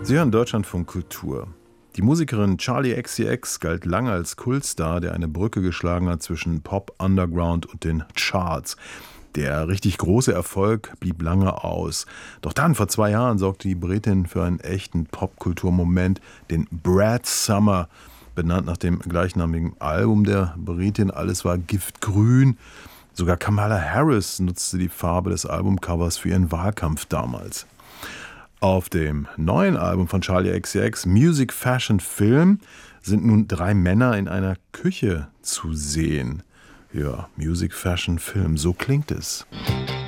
Sie hören Deutschlandfunk Kultur. Die Musikerin Charli XCX galt lange als Kultstar, der eine Brücke geschlagen hat zwischen Pop, Underground und den Charts. Der richtig große Erfolg blieb lange aus. Doch dann, vor 2 Jahren, sorgte die Britin für einen echten Popkulturmoment, den Brad Summer, benannt nach dem gleichnamigen Album der Britin. Alles war giftgrün. Sogar Kamala Harris nutzte die Farbe des Albumcovers für ihren Wahlkampf damals. Auf dem neuen Album von Charli XCX, Music, Fashion, Film, sind nun 3 Männer in einer Küche zu sehen. Ja, Music, Fashion, Film, so klingt es.